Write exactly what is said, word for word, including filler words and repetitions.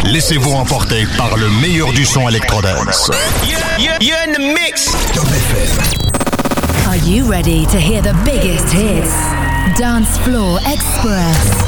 Laissez-vous emporter par le meilleur du son électro-dance. You're, you're, you're in the mix. Top F M. Are you ready to hear the biggest hits? Dance Floor Express.